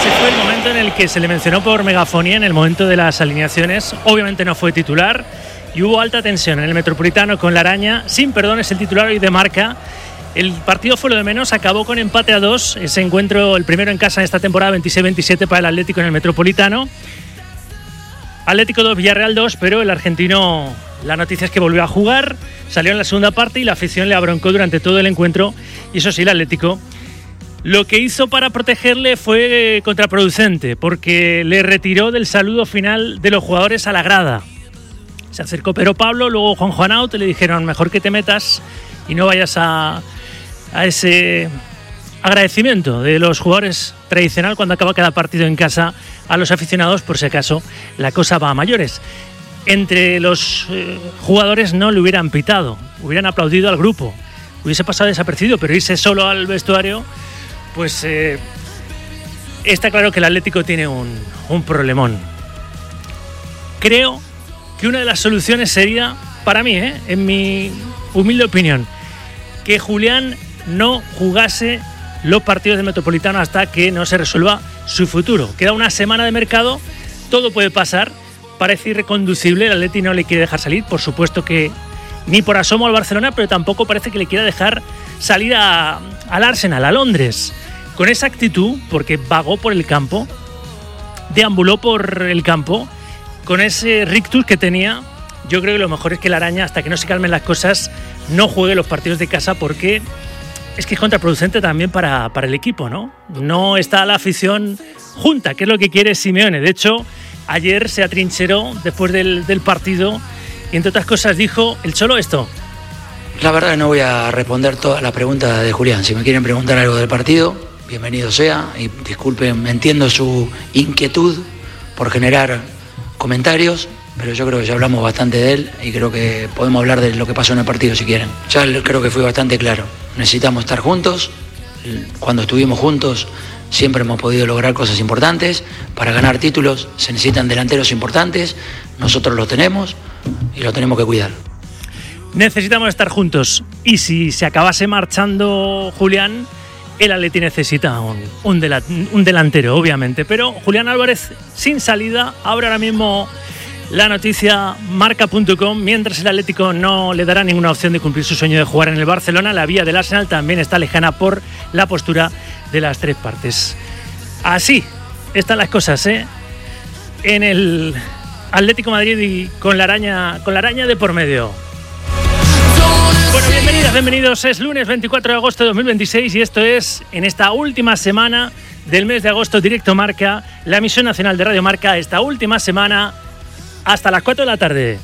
Ese fue el momento en el que se le mencionó por megafonía en el momento de las alineaciones. Obviamente no fue titular y hubo alta tensión en el Metropolitano con la Araña. Sin perdón es el titular hoy de Marca. El partido fue lo de menos, acabó con empate a 2. Ese encuentro, el primero en casa en esta temporada, 26-27 para el Atlético en el Metropolitano. Atlético 2, Villarreal 2, pero el argentino, la noticia es que volvió a jugar, salió en la segunda parte y la afición le abroncó durante todo el encuentro. Y eso sí, el Atlético lo que hizo para protegerle fue contraproducente, porque le retiró del saludo final de los jugadores a la grada. Se acercó Pedro Pablo, luego Juan Aut, y le dijeron mejor que te metas y no vayas a ese agradecimiento de los jugadores tradicional cuando acaba cada partido en casa a los aficionados, por si acaso la cosa va a mayores. Entre los jugadores no le hubieran pitado, hubieran aplaudido al grupo, hubiese pasado desapercibido, pero irse solo al vestuario, pues está claro que el Atlético tiene un problemón. Creo que una de las soluciones sería, para mí, en mi humilde opinión, que Julián no jugase los partidos del Metropolitano hasta que no se resuelva su futuro. Queda una semana de mercado, todo puede pasar, parece irreconducible, el Atleti no le quiere dejar salir, por supuesto que ni por asomo al Barcelona, pero tampoco parece que le quiera dejar salir al Arsenal, a Londres. Con esa actitud, porque vagó por el campo, deambuló por el campo, con ese rictus que tenía, yo creo que lo mejor es que la Araña, hasta que no se calmen las cosas, no juegue los partidos de casa, porque es que es contraproducente también para el equipo, ¿no? No está la afición junta, que es lo que quiere Simeone. De hecho, ayer se atrincheró después del partido y, entre otras cosas, dijo el Cholo esto. La verdad no voy a responder toda la pregunta de Julián. Si me quieren preguntar algo del partido, bienvenido sea. Y disculpen, entiendo su inquietud por generar comentarios, pero yo creo que ya hablamos bastante de él y creo que podemos hablar de lo que pasó en el partido si quieren. Ya creo que fui bastante claro. Necesitamos estar juntos. Cuando estuvimos juntos siempre hemos podido lograr cosas importantes. Para ganar títulos se necesitan delanteros importantes. Nosotros los tenemos y los tenemos que cuidar. Necesitamos estar juntos. Y si se acabase marchando Julián, el Atleti necesita un delantero, obviamente. Pero Julián Álvarez sin salida. Ahora mismo la noticia marca.com, mientras el Atlético no le dará ninguna opción de cumplir su sueño de jugar en el Barcelona, la vía del Arsenal también está lejana por la postura de las tres partes. Así están las cosas, en el Atlético de Madrid y con la araña de por medio. Bueno, bienvenidos, es lunes 24 de agosto de 2026 y esto es, en esta última semana del mes de agosto, Directo Marca, la emisión nacional de Radio Marca, esta última semana hasta las 4 de la tarde.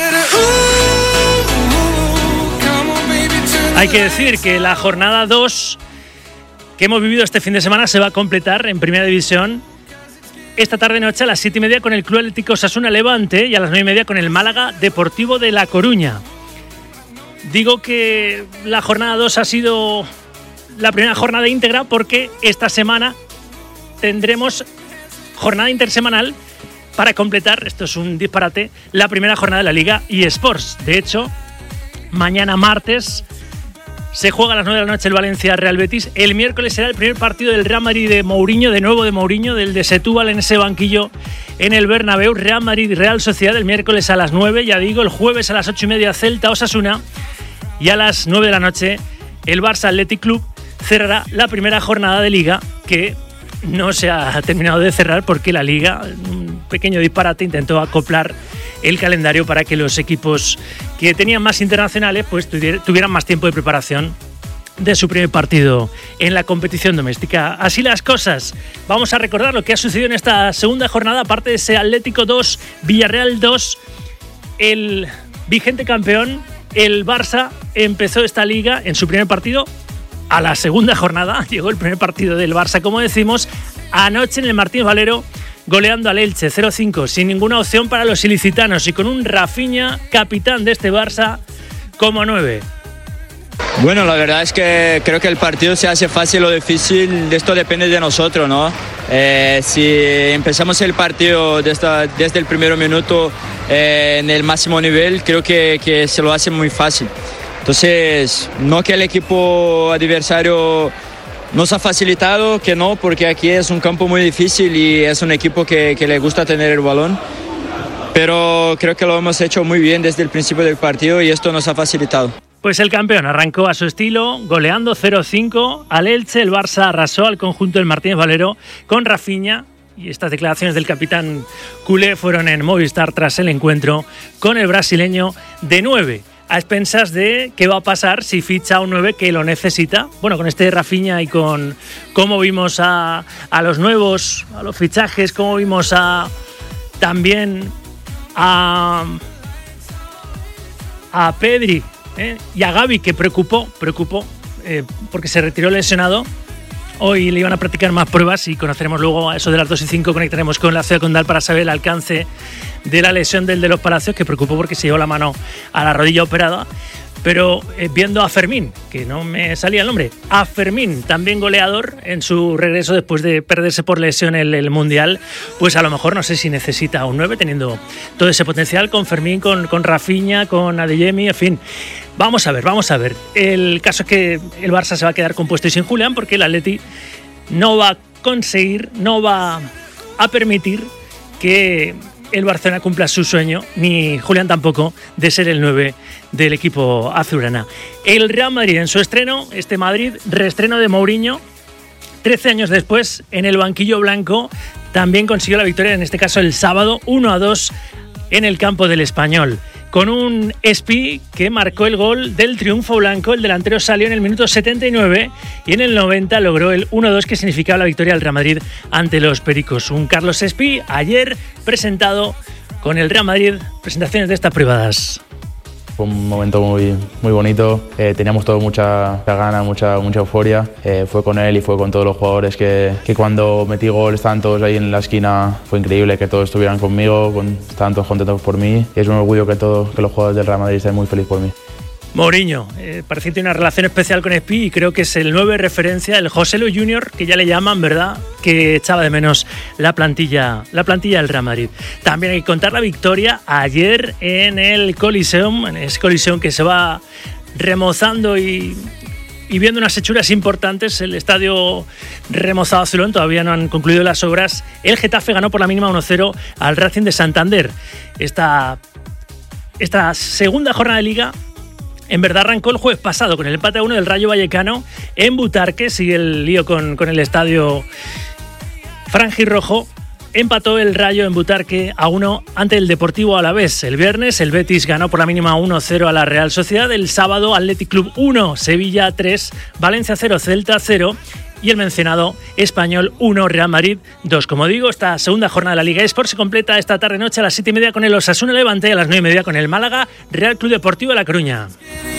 Hay que decir que la jornada 2 que hemos vivido este fin de semana se va a completar en Primera División esta tarde-noche a las 7:30 con el Club Atlético Osasuna Levante y a las 9:30 con el Málaga Deportivo de La Coruña. Digo que la jornada 2 ha sido la primera jornada íntegra porque esta semana tendremos jornada intersemanal para completar, esto es un disparate, la primera jornada de la Liga eSports. De hecho, mañana martes se juega a las 9 de la noche el Valencia-Real Betis. El miércoles será el primer partido del Real Madrid de Mourinho, del de Setúbal en ese banquillo en el Bernabéu. Real Madrid-Real Sociedad el miércoles a las 9, ya digo, el jueves a las 8:30 Celta-Osasuna y a las 9 de la noche el Barça Athletic Club cerrará la primera jornada de Liga que no se ha terminado de cerrar porque la Liga, un pequeño disparate, intentó acoplar el calendario para que los equipos que tenían más internacionales pues tuvieran más tiempo de preparación de su primer partido en la competición doméstica. Así las cosas. Vamos a recordar lo que ha sucedido en esta segunda jornada, aparte de ese Atlético 2, Villarreal 2, el vigente campeón, el Barça empezó esta liga en su primer partido. A la segunda jornada llegó el primer partido del Barça, como decimos, anoche en el Martínez Valero, goleando al Elche 0-5, sin ninguna opción para los ilicitanos y con un Rafinha, capitán de este Barça, como 9. Bueno, la verdad es que creo que el partido se hace fácil o difícil, esto depende de nosotros, ¿no? Si empezamos el partido desde el primer minuto en el máximo nivel, creo que se lo hace muy fácil. Entonces, no que el equipo adversario nos ha facilitado que no, porque aquí es un campo muy difícil y es un equipo que le gusta tener el balón. Pero creo que lo hemos hecho muy bien desde el principio del partido y esto nos ha facilitado. Pues el campeón arrancó a su estilo, goleando 0-5 al Elche. El Barça arrasó al conjunto del Martínez Valero con Rafinha. Y estas declaraciones del capitán culé fueron en Movistar tras el encuentro con el brasileño de 9. A expensas de qué va a pasar si ficha un 9 que lo necesita. Bueno, con este Rafinha y con cómo vimos a los nuevos, a los fichajes, cómo vimos también a Pedri y a Gavi, que preocupó porque se retiró lesionado. Hoy le iban a practicar más pruebas y conoceremos luego, a eso de las 2:05, conectaremos con la Ciudad Condal para saber el alcance de la lesión del de los Palacios, que preocupó porque se llevó la mano a la rodilla operada. Pero viendo a Fermín, que no me salía el nombre, a Fermín, también goleador en su regreso después de perderse por lesión el Mundial, pues a lo mejor no sé si necesita un 9, teniendo todo ese potencial con Fermín, con Rafinha, con Adeyemi, en fin. Vamos a ver. El caso es que el Barça se va a quedar compuesto y sin Julián, porque el Atleti no va a permitir que el Barcelona cumpla su sueño, ni Julián tampoco, de ser el 9 del equipo azulgrana. El Real Madrid en su estreno, este Madrid, reestreno de Mourinho, 13 años después, en el banquillo blanco, también consiguió la victoria, en este caso el sábado, 1-2 en el campo del Español. Con un Espi que marcó el gol del triunfo blanco. El delantero salió en el minuto 79 y en el 90 logró el 1-2 que significaba la victoria del Real Madrid ante los Pericos. Un Carlos Espi ayer presentado con el Real Madrid, presentaciones de estas privadas. Fue un momento muy bonito, teníamos todos mucha gana, mucha euforia. Fue con él y fue con todos los jugadores que cuando metí gol estaban todos ahí en la esquina. Fue increíble que todos estuvieran conmigo, estaban todos contentos por mí. Y es un orgullo que los jugadores del Real Madrid estén muy felices por mí. Mourinho, parece que tiene una relación especial con Espi y creo que es el 9 referencia, el José Lu Junior, que ya le llaman, ¿verdad? Que echaba de menos la plantilla del Real Madrid. También hay que contar la victoria ayer en el Coliseum, en ese Coliseum que se va remozando y viendo unas hechuras importantes. El estadio remozado azulón, todavía no han concluido las obras. El Getafe ganó por la mínima 1-0 al Racing de Santander. Esta segunda jornada de Liga en verdad arrancó el jueves pasado con el empate a 1 del Rayo Vallecano en Butarque. Sigue el lío con el estadio franjirrojo. Empató el Rayo en Butarque a 1 ante el Deportivo Alavés. El viernes el Betis ganó por la mínima 1-0 a la Real Sociedad. El sábado Athletic Club 1, Sevilla 3, Valencia 0, Celta 0 y el mencionado Español 1, Real Madrid 2. Como digo, esta segunda jornada de la Liga eSport se completa esta tarde-noche a las 7:30 con el Osasuna Levante, a las 9:30 con el Málaga Real Club Deportivo de La Coruña.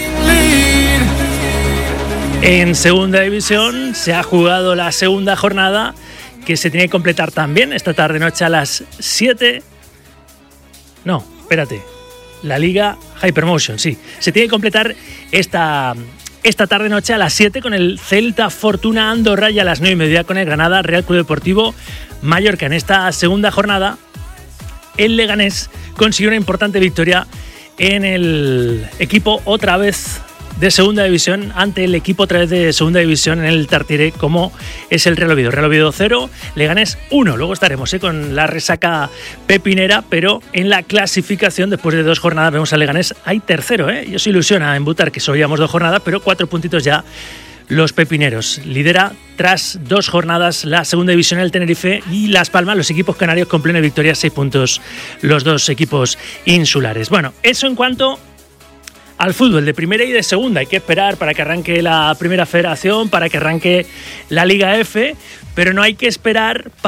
En segunda división se ha jugado la segunda jornada, que se tiene que completar también esta tarde-noche a las 7. No, espérate. La Liga Hypermotion, sí. Se tiene que completar esta tarde-noche a las 7 con el Celta Fortuna Andorra y a las 9:30 con el Granada Real Club Deportivo Mallorca. En esta segunda jornada, el Leganés consiguió una importante victoria en el equipo otra vez de segunda división ante el equipo otra vez de segunda división en el Tartiere, como es el Real Oviedo. Real Oviedo 0, Leganés 1. Luego estaremos con la resaca pepinera, pero en la clasificación después de 2 jornadas vemos al Leganés ahí tercero, ¿eh? Y os ilusiona en Butar que solo llevamos 2 jornadas, pero 4 puntitos ya los pepineros. Lidera tras 2 jornadas la segunda división el Tenerife y Las Palmas, los equipos canarios con plena victoria, 6 puntos los 2 equipos insulares. Bueno, eso en cuanto al fútbol de primera y de segunda. Hay que esperar para que arranque la primera federación, para que arranque la Liga F, pero no hay que esperar